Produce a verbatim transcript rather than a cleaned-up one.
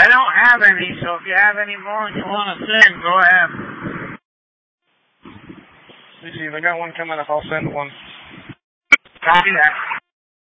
I don't have any, so if you have any more and you want to sing, go ahead. Let me see if I got one coming up, I'll send one. Copy that.